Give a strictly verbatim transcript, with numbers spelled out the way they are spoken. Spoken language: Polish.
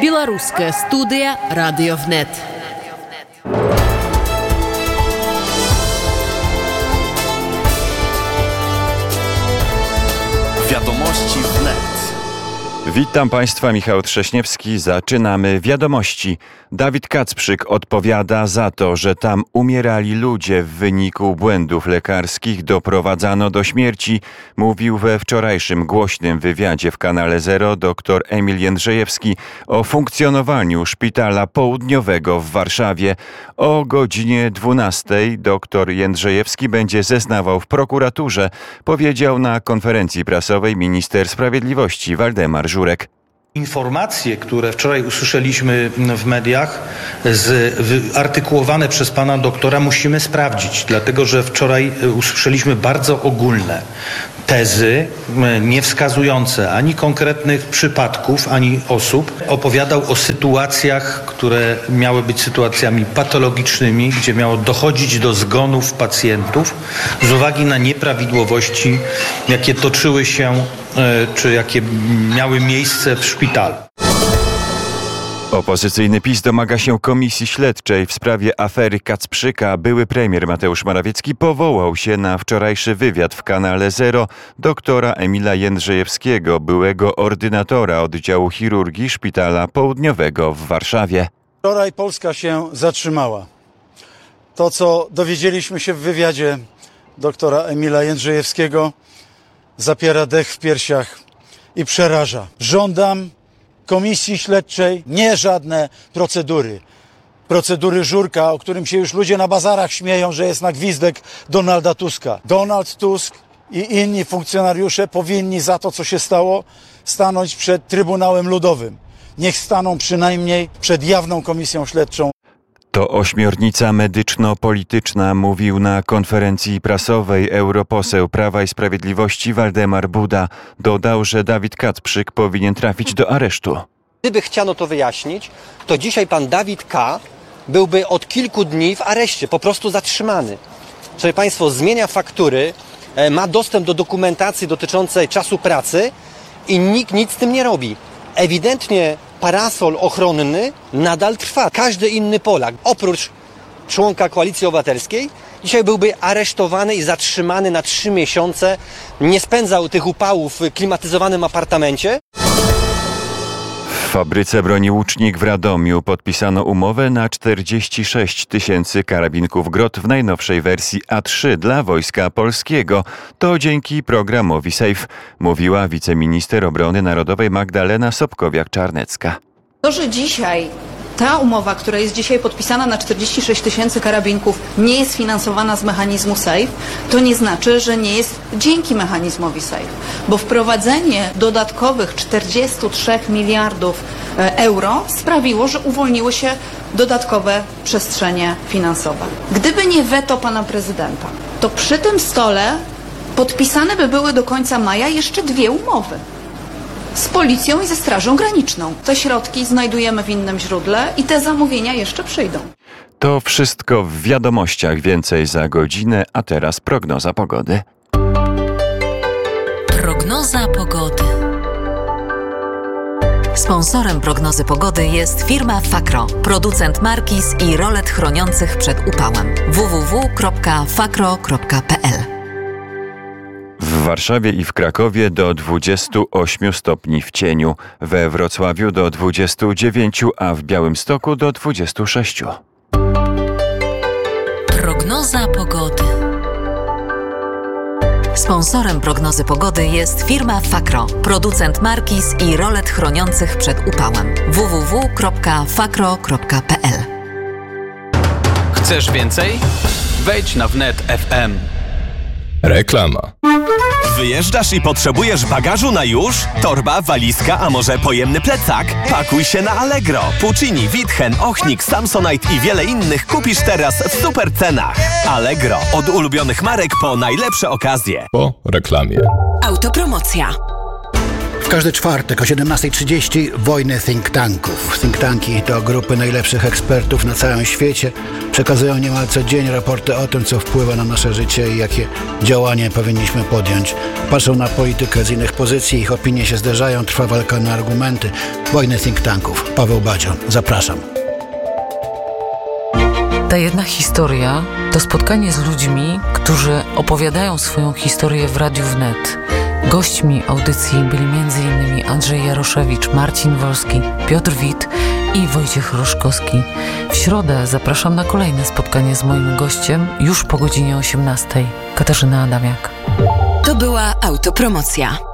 Белорусская студия «Радио Вnet». Wiadomości wnet. Witam Państwa, Michał Trześniewski. Zaczynamy wiadomości. Dawid Kacprzyk odpowiada za to, że tam umierali ludzie w wyniku błędów lekarskich, doprowadzano do śmierci, mówił we wczorajszym głośnym wywiadzie w kanale Zero dr Emil Jędrzejewski o funkcjonowaniu Szpitala Południowego w Warszawie. O godzinie dwunastej dr Jędrzejewski będzie zeznawał w prokuraturze, powiedział na konferencji prasowej minister sprawiedliwości Waldemar Żurek. Informacje, które wczoraj usłyszeliśmy w mediach, z, artykułowane przez pana doktora, musimy sprawdzić, dlatego że wczoraj usłyszeliśmy bardzo ogólne tezy, nie wskazujące ani konkretnych przypadków, ani osób. Opowiadał o sytuacjach, które miały być sytuacjami patologicznymi, gdzie miało dochodzić do zgonów pacjentów z uwagi na nieprawidłowości, jakie toczyły się, czy jakie miały miejsce w szpitalu. Opozycyjny PiS domaga się komisji śledczej w sprawie afery Kacprzyka. Były premier Mateusz Morawiecki powołał się na wczorajszy wywiad w kanale Zero doktora Emila Jędrzejewskiego, byłego ordynatora oddziału chirurgii Szpitala Południowego w Warszawie. Wczoraj Polska się zatrzymała. To, co dowiedzieliśmy się w wywiadzie doktora Emila Jędrzejewskiego, zapiera dech w piersiach i przeraża. Żądam komisji śledczej, nie żadne procedury. Procedury Żurka, o którym się już ludzie na bazarach śmieją, że jest na gwizdek Donalda Tuska. Donald Tusk i inni funkcjonariusze powinni za to, co się stało, stanąć przed Trybunałem Ludowym. Niech staną przynajmniej przed jawną komisją śledczą. To ośmiornica medyczno-polityczna, mówił na konferencji prasowej europoseł Prawa i Sprawiedliwości Waldemar Buda. Dodał, że Dawid Kacprzyk powinien trafić do aresztu. Gdyby chciano to wyjaśnić, to dzisiaj pan Dawid K. byłby od kilku dni w areszcie, po prostu zatrzymany. Szanowni Państwo, zmienia faktury, ma dostęp do dokumentacji dotyczącej czasu pracy i nikt nic z tym nie robi. Ewidentnie parasol ochronny nadal trwa. Każdy inny Polak, oprócz członka Koalicji Obywatelskiej, dzisiaj byłby aresztowany i zatrzymany na trzy miesiące. Nie spędzał tych upałów w klimatyzowanym apartamencie. W fabryce broni Łucznik w Radomiu podpisano umowę na czterdzieści sześć tysięcy karabinków Grot w najnowszej wersji A trzy dla Wojska Polskiego. To dzięki programowi SAFE, mówiła wiceminister obrony narodowej Magdalena Sobkowiak-Czarnecka. To, że dzisiaj ta umowa, która jest dzisiaj podpisana na czterdzieści sześć tysięcy karabinków, nie jest finansowana z mechanizmu SAFE, to nie znaczy, że nie jest dzięki mechanizmowi SAFE. Bo wprowadzenie dodatkowych czterdzieści trzy miliardów euro sprawiło, że uwolniły się dodatkowe przestrzenie finansowe. Gdyby nie weto pana prezydenta, to przy tym stole podpisane by były do końca maja jeszcze dwie umowy. Z policją i ze Strażą Graniczną. Te środki znajdujemy w innym źródle i te zamówienia jeszcze przyjdą. To wszystko w wiadomościach, więcej za godzinę, a teraz prognoza pogody. Prognoza pogody. Sponsorem prognozy pogody jest firma Fakro, producent markiz i rolet chroniących przed upałem. w w w kropka fakro kropka p l. W Warszawie i w Krakowie do dwudziestu ośmiu stopni w cieniu, we Wrocławiu do dwudziestu dziewięciu, a w Białymstoku do dwudziestu sześciu. Prognoza pogody. Sponsorem prognozy pogody jest firma Fakro, producent markiz i rolet chroniących przed upałem. w w w kropka fakro kropka p l. Chcesz więcej? Wejdź na wnet kropka f m. Reklama. Wyjeżdżasz i potrzebujesz bagażu na już? Torba, walizka, a może pojemny plecak? Pakuj się na Allegro. Puccini, Witchen, Ochnik, Samsonite i wiele innych kupisz teraz w super cenach. Allegro. Od ulubionych marek po najlepsze okazje. Po reklamie. Autopromocja. W każdy czwartek o siedemnasta trzydzieści Wojny Think Tanków. Think Tanki to grupy najlepszych ekspertów na całym świecie. Przekazują niemal co dzień raporty o tym, co wpływa na nasze życie i jakie działania powinniśmy podjąć. Patrzą na politykę z innych pozycji, ich opinie się zderzają, trwa walka na argumenty. Wojny Think Tanków. Paweł Badzio. Zapraszam. Ta jedna historia to spotkanie z ludźmi, którzy opowiadają swoją historię w Radiu Wnet. Gośćmi audycji byli między innymi Andrzej Jaroszewicz, Marcin Wolski, Piotr Wit i Wojciech Roszkowski. W środę zapraszam na kolejne spotkanie z moim gościem już po godzinie osiemnastej. Katarzyna Adamiak. To była autopromocja.